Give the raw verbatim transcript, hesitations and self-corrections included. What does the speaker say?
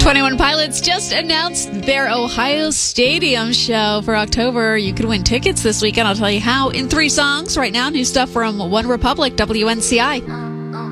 twenty-one Pilots just announced their Ohio Stadium show for October. You could win tickets this weekend. I'll tell you how in three songs right now. New stuff from One Republic, W N C I.